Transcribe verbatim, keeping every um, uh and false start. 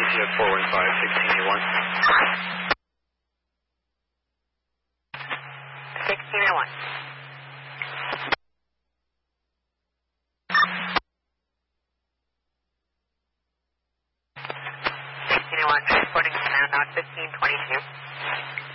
You have four one five, sixteen oh one. sixteen oh one. sixteen oh one, transporting command on fifteen twenty-two.